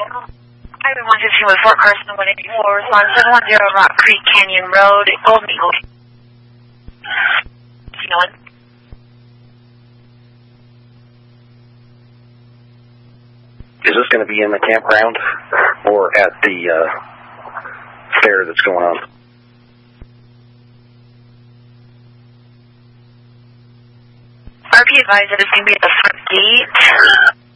Highway 115 with Fort Carson 184, respond 710 Rock Creek Canyon Road, Golden Eagle. Is this going to be in the campground or at the fair that's going on? RP advised that it's going to be at the front gate.